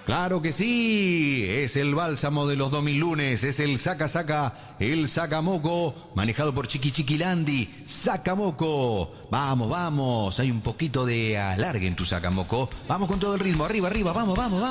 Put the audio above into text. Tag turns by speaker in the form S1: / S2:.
S1: Claro que sí, es el bálsamo de los 2000 lunes, es el saca saca, el sacamoco, manejado por Chiqui Chiquilandi, sacamoco. Vamos, vamos, hay un poquito de alargue en tu sacamoco. Vamos con todo el ritmo, arriba, arriba, vamos, vamos, vamos.